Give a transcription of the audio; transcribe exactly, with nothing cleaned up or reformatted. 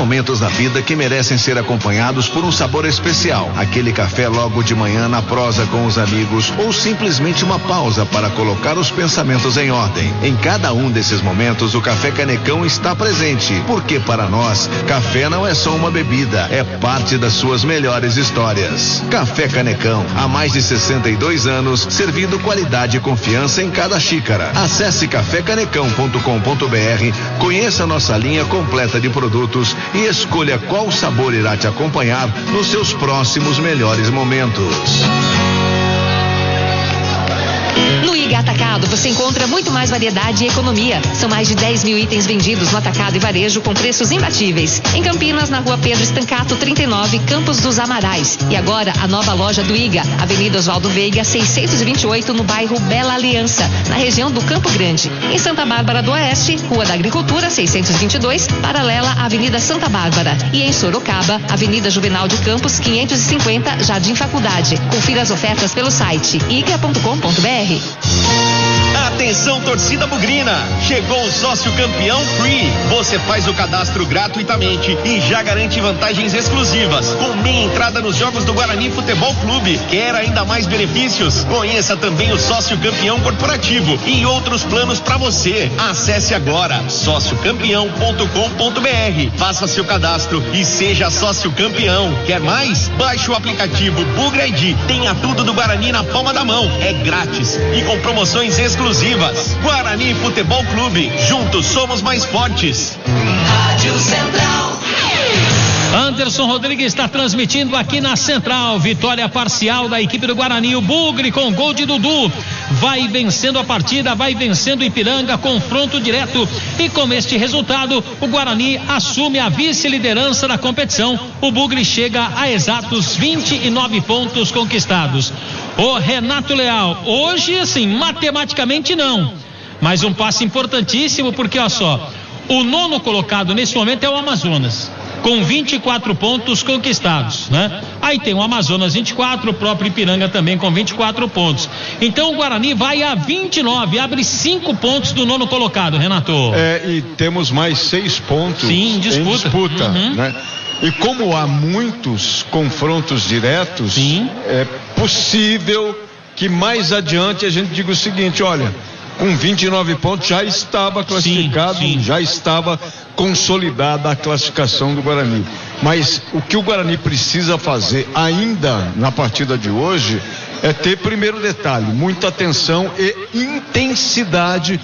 momentos da vida que merecem ser acompanhados por um sabor especial. Aquele café logo de manhã na prosa com os amigos ou simplesmente uma pausa para colocar os pensamentos em ordem. Em cada um desses momentos, o Café Canecão está presente, porque para nós, café não é só uma bebida, é parte das suas melhores histórias. Café Canecão, há mais de sessenta e dois anos, servindo qualidade e confiança em cada xícara. Acesse café canecão ponto com ponto br, conheça nossa linha completa de produtos e escolha qual sabor irá te acompanhar nos seus próximos melhores momentos. No I G A Atacado você encontra muito mais variedade e economia. São mais de dez mil itens vendidos no atacado e varejo com preços imbatíveis. Em Campinas, na rua Pedro Estancato trinta e nove, Campos dos Amarais. E agora a nova loja do I G A, Avenida Oswaldo Veiga, seiscentos e vinte e oito, no bairro Bela Aliança, na região do Campo Grande. Em Santa Bárbara do Oeste, Rua da Agricultura seiscentos e vinte e dois, paralela à Avenida Santa Bárbara. E em Sorocaba, Avenida Juvenal de Campos quinhentos e cinquenta, Jardim Faculdade. Confira as ofertas pelo site i g a ponto com ponto b r. Atenção, torcida bugrina! Chegou o sócio campeão Free. Você faz o cadastro gratuitamente e já garante vantagens exclusivas, com meia entrada nos jogos do Guarani Futebol Clube. Quer ainda mais benefícios? Conheça também o sócio campeão corporativo e outros planos para você. Acesse agora sócio campeão ponto com ponto b r. Faça seu cadastro e seja sócio campeão. Quer mais? Baixe o aplicativo Bugra I D. Tenha tudo do Guarani na palma da mão. É grátis e com promoções exclusivas. Guarani Futebol Clube, juntos somos mais fortes. Rádio Central. Anderson Rodrigues está transmitindo aqui na Central. Vitória parcial da equipe do Guarani. O Bugre com gol de Dudu vai vencendo a partida, vai vencendo Ipiranga, confronto direto, e com este resultado o Guarani assume a vice-liderança da competição. O Bugre chega a exatos vinte e nove pontos conquistados. O Renato Leal, hoje assim, matematicamente não, mas um passo importantíssimo, porque olha só, o nono colocado nesse momento é o Amazonas, com vinte e quatro pontos conquistados, né? Aí tem o Amazonas vinte e quatro, o próprio Ipiranga também com vinte e quatro pontos. Então o Guarani vai a vinte e nove, abre cinco pontos do nono colocado, Renato. É, e temos mais seis pontos. Sim, disputa. em disputa, uhum. né? E como há muitos confrontos diretos, Sim. é possível que mais adiante a gente diga o seguinte: olha, com vinte e nove pontos já estava classificado, sim, sim. já estava consolidada a classificação do Guarani. Mas o que o Guarani precisa fazer ainda na partida de hoje é ter, primeiro detalhe, muita atenção e intensidade